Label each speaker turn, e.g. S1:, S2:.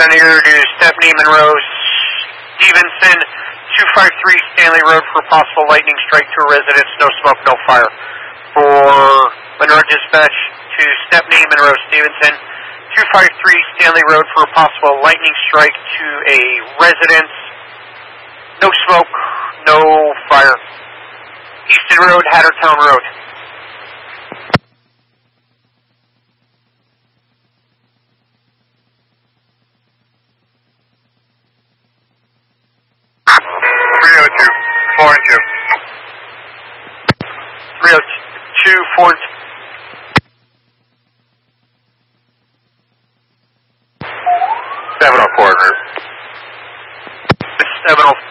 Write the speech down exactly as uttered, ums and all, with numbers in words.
S1: Center to Stephanie Monroe Stevenson, two five three Stanley Road for a possible lightning strike to a residence, no smoke, no fire. For Monroe Dispatch to Stephanie Monroe Stevenson, two five three Stanley Road for a possible lightning strike to a residence, no smoke, no fire. Easton Road, Hattertown Road.
S2: three oh two, four and two.
S1: three oh two, four and two.
S2: seven oh four,
S1: seven oh four.